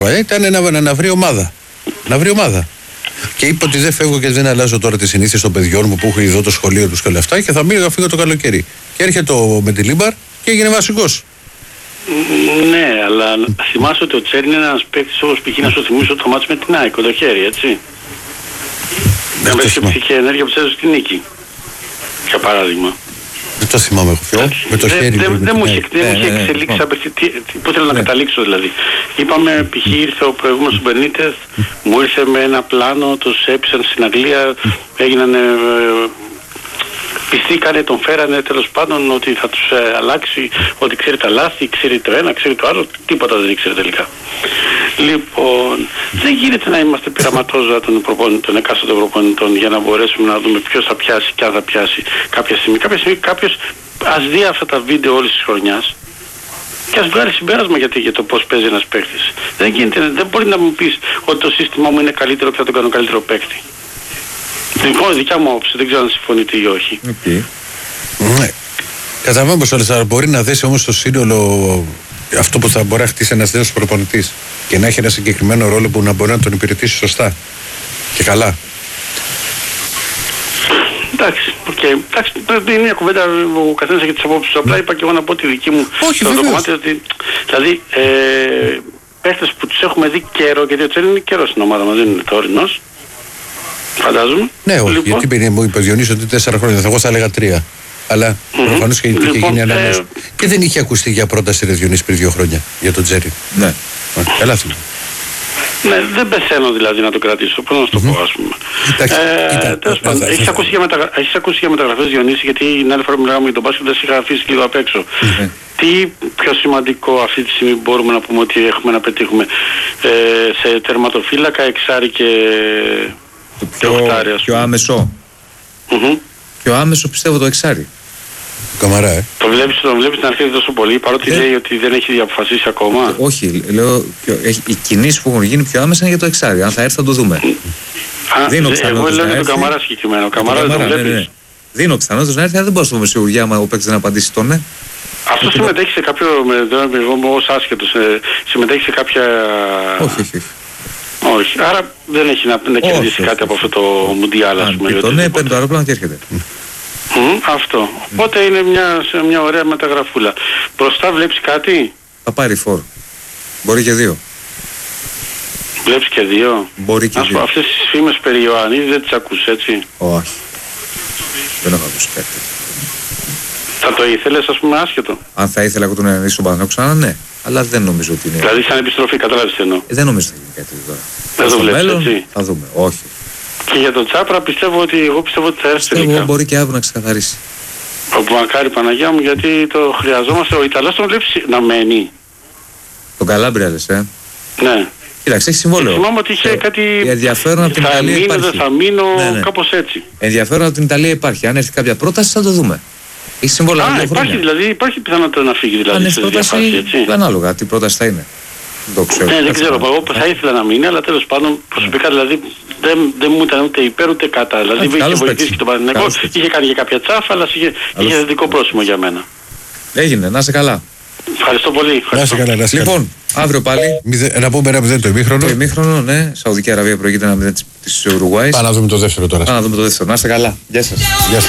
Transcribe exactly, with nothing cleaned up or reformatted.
Ήταν να, να, να βρει ομάδα. Να βρει ομάδα. Και είπε ότι δεν φεύγω και δεν αλλάζω τώρα τις συνήθειες των παιδιών μου που έχω εδώ το σχολείο τους και όλα αυτά και θα μείνω να φύγω το καλοκαίρι. Και έρχεται ο Μεντιλίμπαρ και έγινε βασικός. Ναι, αλλά θυμάσαι ότι ο Τσέρι είναι ένας παίκτης όπως π.χ. να σου θυμίσω το μάτς με την ΑΕΚ, το χέρι, έτσι. Να πες και ψυχή ενέργεια που τσέζω στη νίκη. Για παράδειγμα. Δεν το θυμάμαι εγώ. Με το χέρι. Δεν μου είχε εξελίξει απευθεία. Πού θέλω να καταλήξω δηλαδή. Είπαμε, π.χ. ήρθε ο προηγούμενος του Μπενίτεθ, μου ήρθε με ένα πλάνο, τους έπεισαν στην Αγγλία, έγιναν. Πιστήκανε, τον φέρανε τέλος πάντων ότι θα τους ε, αλλάξει, ότι ξέρει τα λάθη, ξέρει το ένα, ξέρει το άλλο, τίποτα δεν ήξερε τελικά. Λοιπόν, δεν γίνεται να είμαστε πειραματόζωα των προπονητών, των εκάστοτε προπονητών για να μπορέσουμε να δούμε ποιος θα πιάσει και αν θα πιάσει κάποια στιγμή. Κάποια στιγμή κάποιος ας δει αυτά τα βίντεο όλης της χρονιάς και ας βγάλει συμπέρασμα γιατί, για το πώς παίζει ένας παίκτης. Δεν γίνεται, δεν μπορεί να μου πεις ότι το σύστημά μου είναι καλύτερο και θα τον κάνω καλύτερο παίκτη. Λοιπόν, δικιά μου άποψη, δεν ξέρω αν συμφωνείτε ή όχι. Okay. Ναι. Καταλαβαίνω πως όλες, αλλά μπορεί να δέσει όμως το σύνολο αυτό που θα μπορεί να χτίσει ένας νέος προπονητής και να έχει ένα συγκεκριμένο ρόλο που να μπορεί να τον υπηρετήσει σωστά και καλά. Εντάξει, okay. Εντάξει, είναι μια κουβέντα, ο καθένας έχει τις απόψεις του. Απλά είπα και εγώ να πω τη δική μου. Όχι, το κομμάτι ότι, δηλαδή, ε, παίχτες που τους έχουμε δει καιρό, γιατί ο Τσέρι είναι καιρό στην ομάδα μας, δεν είναι τωρινός. Φαντάζομαι. Ναι, όχι, λοιπόν, γιατί μου είπε ο Διονύσης ότι τέσσερα χρόνια, εγώ θα έλεγα τρία. Αλλά mm-hmm. προφανώς και είχε λοιπόν, γίνει ανάμεσα. Ε... Και δεν είχε ακουστεί για πρόταση ρε Διονύση πριν δύο χρόνια για τον Τζέρι. Ναι. Καλά αυτό. Ναι, δεν πεθαίνω δηλαδή να το κρατήσω. Πώς να σου το πω, ας πούμε. Τέλος πάντων, έχεις ακούσει για μεταγραφές Διονύση, γιατί την άλλη φορά που μιλάγαμε για τον μπάσκετ δεν σε είχα αφήσει λίγο απ' έξω. Τι πιο σημαντικό αυτή τη στιγμή μπορούμε να πούμε ότι έχουμε να πετύχουμε σε τερματοφύλακα, εξάρι και. Το πιο, πιο άμεσο. Mm-hmm. Πιο άμεσο πιστεύω το εξάρι. Καμαρά, ε. Το βλέπεις, το βλέπεις να αρχίζει τόσο πολύ, παρότι ε. λέει ότι δεν έχει αποφασίσει ακόμα. Ε, όχι, λέω, πιο, έχει, οι κινήσεις που έχουν γίνει πιο άμεσα είναι για το εξάρι. Αν θα έρθει θα το δούμε. Α, Δίνω ε, εγώ λέω για τον Καμαρά συγκεκριμένο. Ο Καμαρά δεν το βλέπεις. Ναι, ναι. Δίνω πιθανότητες να έρθει, αλλά δεν μπορώ να το με σιγουριά άμα ο παίκτης δεν απαντήσει τον ναι. Αυτό συμμετέχει σε κάποιο, εγώ ως άσχετος, συμμετέχει σε κάποια. Όχι, όχι, όχι. Όχι, άρα δεν έχει να, να κερδίσει όχι, κάτι όχι, από αυτό το Μουντιάλ, ας πούμε. Το ναι, παίρνει το αεροπλάνο και έρχεται. Mm, αυτό. Mm. Οπότε είναι μια, μια ωραία μεταγραφούλα. Μπροστά βλέπεις κάτι? Θα πάρει φόρ. Μπορεί και δύο. Βλέπεις και δύο? Μπορεί και Ας δύο. Πω, αυτές τις φήμες περί Ιωαννίδη δεν τις ακούς, έτσι? Όχι. Δεν έχω ακούσει κάτι. Θα το ήθελες, ας πούμε, άσχετο? Αν θα ήθελα εγώ τον Ιωαννίδη στον Παναθηναϊκό ξανά, ναι. Αλλά δεν νομίζω ότι είναι. Δηλαδή σαν επιστροφή, καταλάβεις τι εννοώ. Ε, δεν νομίζω ότι θα γίνει κάτι τώρα. Δεν το βλέπεις, μέλλον, έτσι? Θα δούμε. Όχι. Και για τον Τσάπρα πιστεύω ότι, εγώ πιστεύω ότι θα έρθει τελικά. Εγώ μπορεί και αύριο να ξεκαθαρίσει. Ο μακάρι Παναγιά μου, γιατί το χρειαζόμαστε. Ο Ιταλός τον βλέπεις να μένει. Τον Καλάμπρια λες, ε. Ναι. Κοίταξε, έχει συμβόλαιο. Θυμάμαι ότι είχε ε, κάτι. Ενδιαφέρον από την θα Ιταλία μείνω, υπάρχει. Δεν θα μείνω, ναι, ναι. Κάπως έτσι. Ενδιαφέρον από την Ιταλία υπάρχει. Αν έρθει κάποια πρόταση θα το δούμε. Έχει συμβόλαιο. Α, υπάρχει δηλαδή, υπάρχει πιθανότητα να φύγει δηλαδή. Αν έχει πρόταση, ανάλογα τι πρόταση θα είναι. Δεν, ξέρω. Ναι, δεν ξέρω. Εγώ θα ήθελα να μείνει, αλλά τέλος πάντων προσωπικά δηλαδή δεν, δεν μου ήταν ούτε υπέρ ούτε κατά. Δηλαδή είχε βοηθήσει και τον Παναθηναϊκό, είχε κάνει για κάποια τσάφα, αλλά είχε, είχε θετικό πρόσημο για μένα. Έγινε, να είσαι καλά. Ευχαριστώ πολύ. Ευχαριστώ. Να είσαι καλά, να είσαι καλά. Λοιπόν, αύριο πάλι. Μηδε, να πούμε ένα μηδέν το ημίχρονο. Το ημίχρονο, ναι. Σαουδική Αραβία προηγείται ένα μηδέν της Ουρουγουάης. Πάμε να δούμε το δεύτερο τώρα. Πάμε να δούμε το δεύτερο. Να είστε καλά. Γεια σας. Γεια σας.